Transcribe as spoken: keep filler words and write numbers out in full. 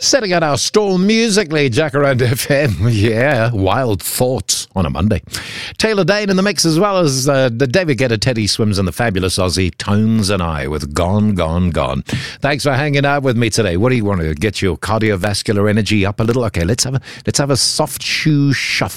Setting out our stall musically, Jacaranda F M. Yeah, wild thoughts on a Monday. Taylor Dane in the mix, as well as uh, the David Guetta, Teddy Swims, and the fabulous Aussie Tones and I with Gone, Gone, Gone. Thanks for hanging out with me today. What do you want to get your cardiovascular energy up a little? Okay, let's have a let's have a soft shoe shuffle.